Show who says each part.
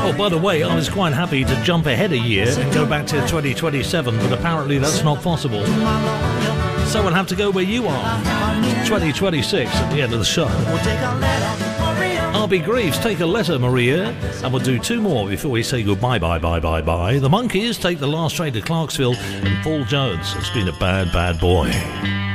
Speaker 1: Oh, by the way, I was quite happy to jump ahead a year and go back to 2027, but apparently that's not possible. So we'll have to go where you are. 2026 at the end of the show. RB Greaves, Take a Letter, Maria. And we'll do two more before we say goodbye, bye. The Monkees, Take the Last Train to Clarksville. And Paul Jones, Has Been a Bad, Bad Boy.